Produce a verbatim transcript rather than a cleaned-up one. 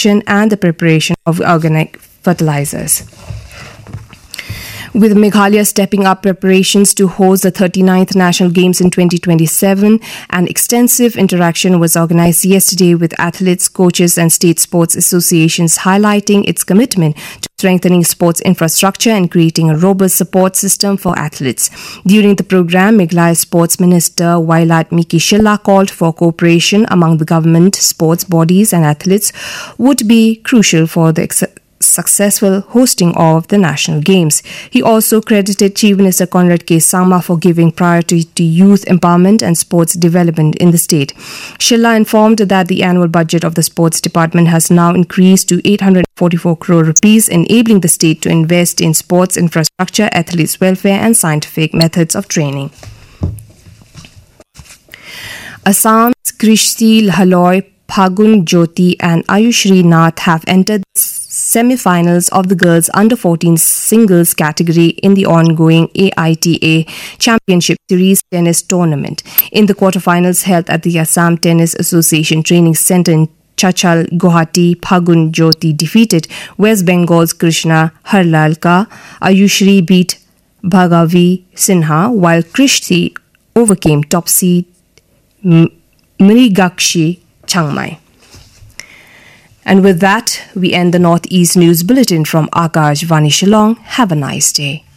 production and the preparation of organic fertilizers. With Meghalaya stepping up preparations to host the thirty-ninth National Games in twenty twenty-seven, an extensive interaction was organized yesterday with athletes, coaches and state sports associations, highlighting its commitment to strengthening sports infrastructure and creating a robust support system for athletes. During the program, Meghalaya Sports Minister Wailat Miki Shilla called for cooperation among the government, sports bodies and athletes would be crucial for the ex- successful hosting of the National Games. He also credited Chief Minister Conrad K. Sangma for giving priority to youth empowerment and sports development in the state. Shilla informed that the annual budget of the Sports Department has now increased to eight hundred forty-four crore rupees, enabling the state to invest in sports infrastructure, athletes' welfare and scientific methods of training. Assam's Krishti Lhaloi, Phagun Jyoti and Ayushri Nath have entered the semi-finals of the girls under fourteen singles category in the ongoing A I T A Championship Series tennis tournament. In the quarterfinals held at the Assam Tennis Association Training Centre in Chachal, Guwahati, Phagun Jyoti defeated West Bengal's Krishna Harlalka. Ayushri beat Bhagavi Sinha, while Krishti overcame top seed Mrigakshi Changmai. And with that, we end the Northeast News Bulletin from Akash Vani Shillong. Have a nice day.